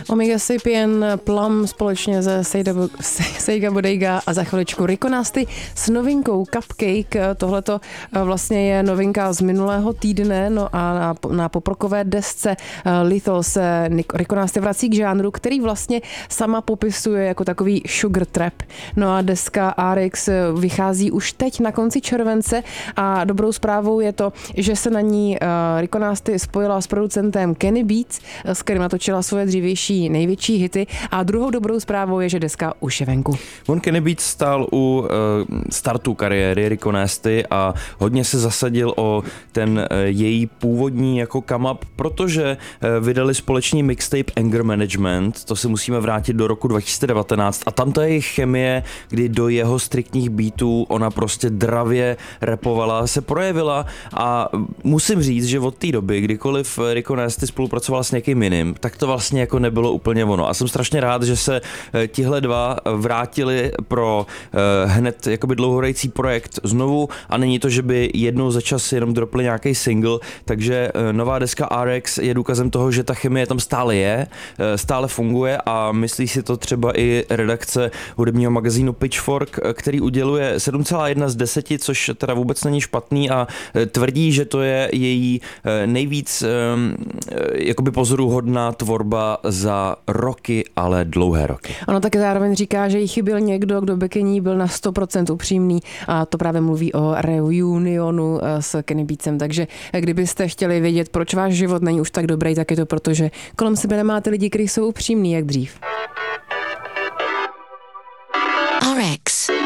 Omega Sapien, Plum společně ze Sega Bodega a za chviličku Rico Nasty s novinkou Cupcake. Tohleto vlastně je novinka z minulého týdne, no a na poprokové desce Lethal se Rico Nasty vrací k žánru, který vlastně sama popisuje jako takový sugar trap. No a deska RX vychází už teď na konci července a dobrou zprávou je to, že se na ní Rico Nasty spojila s producentem Kenny Beats, s kterým natočila svoje dřívější největší hity, a druhou dobrou zprávou je, že deska už je venku. On Kenny Beats stál u startu kariéry Rico Nasty a hodně se zasadil o ten její původní jako come up, protože vydali společný mixtape Anger Management, to si musíme vrátit do roku 2019 a tam ta jejich chemie, kdy do jeho striktních beatů ona prostě dravě rapovala, se projevila a musím říct, že od té doby, kdykoliv Rico Nasty spolupracoval s někým jiným, tak to vlastně jako nebylo úplně ono. A jsem strašně rád, že se tihle dva vrátili pro hned jakoby dlouhodající projekt znovu a není to, že by jednou za čas jenom dropli nějaký single, takže nová deska RX je důkazem toho, že ta chemie tam stále je, stále funguje a myslí si to třeba i redakce hudebního magazínu Pitchfork, který uděluje 7,1 z 10, což teda vůbec není špatný a tvrdí, že to je její nejvíc jakoby pozoruhodná tvorba za roky, ale dlouhé roky. Ono taky zároveň říká, že jí chyběl někdo, kdo by k ní byl na 100% upřímný a to právě mluví o reunionu s Kenny Beatsem, takže kdybyste chtěli vědět, proč váš život není už tak dobrý, tak je to proto, že kolem sebe nemáte lidi, kteří jsou upřímní jak dřív. RX.